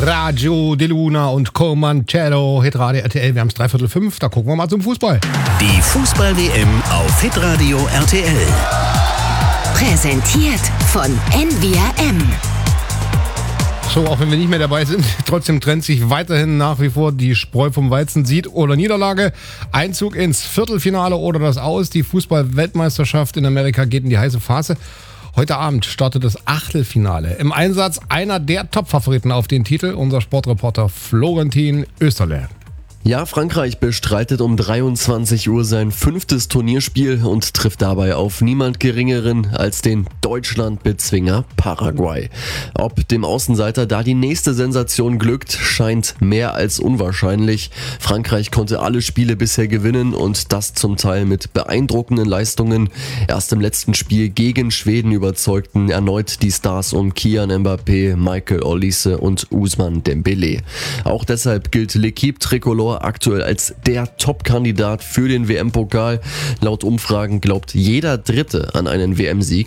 Radio De Luna und Comancello, Hitradio RTL. Wir haben es 4:45, da gucken wir mal zum Fußball. Die Fußball-WM auf Hitradio RTL. Präsentiert von NVRM. So, auch wenn wir nicht mehr dabei sind, trotzdem trennt sich weiterhin nach wie vor die Spreu vom Weizen. Sieg oder Niederlage, Einzug ins Viertelfinale oder das Aus. Die Fußball-Weltmeisterschaft in Amerika geht in die heiße Phase. Heute Abend startet das Achtelfinale. Im Einsatz einer der Top-Favoriten auf den Titel, unser Sportreporter Florentin Österle. Ja, Frankreich bestreitet um 23 Uhr sein 5. Turnierspiel und trifft dabei auf niemand Geringeren als den Deutschlandbezwinger Paraguay. Ob dem Außenseiter da die nächste Sensation glückt, scheint mehr als unwahrscheinlich. Frankreich konnte alle Spiele bisher gewinnen und das zum Teil mit beeindruckenden Leistungen. Erst im letzten Spiel gegen Schweden überzeugten erneut die Stars um Kylian Mbappé, Michael Olise und Ousmane Dembélé. Auch deshalb gilt L'Équipe Tricolore aktuell als der Top-Kandidat für den WM-Pokal. Laut Umfragen glaubt jeder Dritte an einen WM-Sieg.